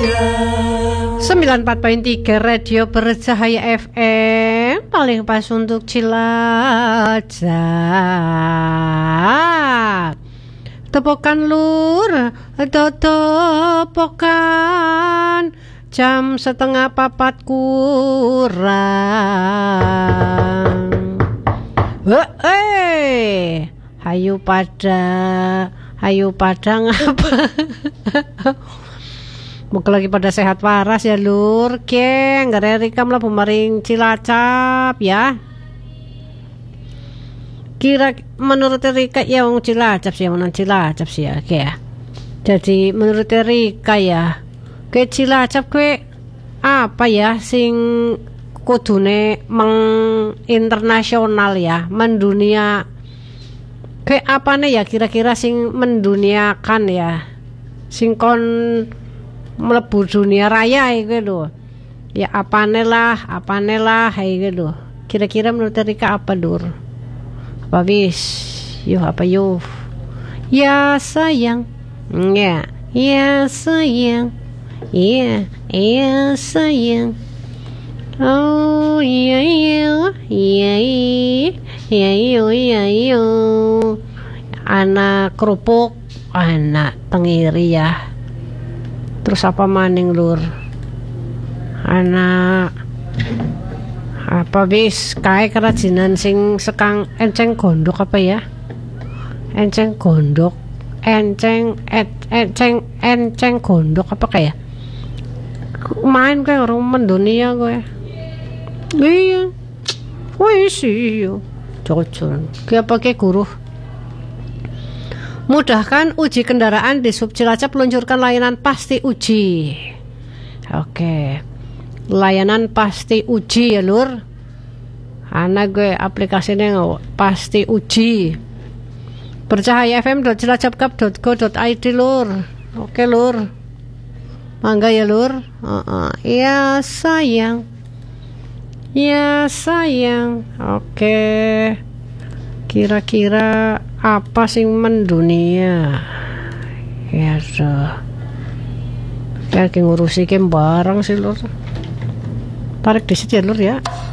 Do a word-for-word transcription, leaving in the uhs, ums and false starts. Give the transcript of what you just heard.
sembilan puluh empat koma tiga Radio Bercahaya F M, paling pas untuk Cilacap. Tepokan lur, tepokan jam setengah papat kurang. Hei, hayu pada, hayu pada ngapa? Muka lagi pada sehat waras ya lur. Keng, gak rekam lah pemaring Cilacap ya. Kira menurut Rika ya wong Cilacap sih, menang Cilacap sih ya, oke ya. Jadi menurut Rika ya, ke Cilacap ke apa ya sing kudune meng internasional ya, mendunia. Ke apa nih ya kira-kira sing menduniakan ya, sing kon melebu dunia raya itu lho. Ya apane lah, apane lah kayak gitu. Kira-kira menurut Rika apa dur? Apa bis? Yuh apa yuh? Ya sayang. Ya, ya sayang. Iya, iya sayang. Oh iya iya iya iya iya iya iya. Anak kerupuk, anak tengiri ya. Terus apa maning lur? Anak apa bis kae kerajinan sing sekang enceng gondok apa ya? Enceng gondok, enceng et, enceng enceng gondok apa kayak? Main kayak orang mendunia gue. Iya. Wih sih yo. Cocok. Kayak pakai guru. Mudahkan uji kendaraan di Sub Cilacap, peluncurkan layanan pasti uji. Oke. Layanan pasti uji ya lur. Anak gue aplikasinya pasti uji. Bercahaya F M dot cilacap cup dot co dot i d lur. Oke lur. Mangga ya lur. Uh-uh. Ya sayang. Ya sayang. Oke. Kira-kira apa sing mendunia? Ya so. Kayak ngurusi kem barang sih lur. Tarik di situ ya lur ya.